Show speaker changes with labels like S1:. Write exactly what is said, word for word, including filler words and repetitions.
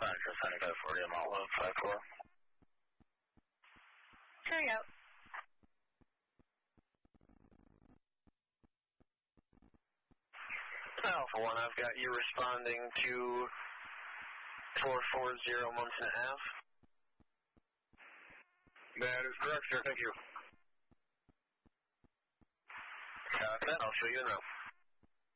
S1: Foxtrot seventy-five forty, I'm outload five four.
S2: Carry out.
S1: Alpha one, I've got you responding to four four zero months and a half.
S3: That is correct, sir. Thank you.
S1: Got that. I'll show you now.